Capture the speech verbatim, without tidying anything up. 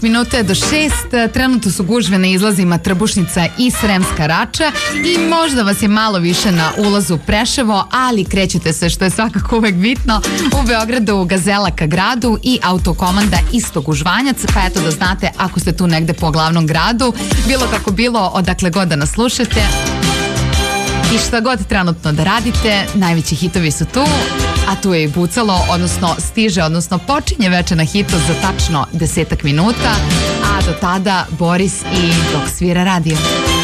Minute do šest, trenutno su gužve na izlazima Trbušnica i Sremska Rača i možda vas je malo više na ulazu Preševo, ali krećete se, što je svakako uvek bitno, u Beogradu Gazela ka gradu i autokomanda isto Gužvanjac, pa eto da znate ako ste tu negde po glavnom gradu, bilo kako bilo, odakle god da nas slušate i šta god trenutno da radite, najveći hitovi su tu, a tu je i Bucalo, odnosno stiže, odnosno počinje veče na hitu za tačno desetak minuta, a do tada Boris i dok svira radio.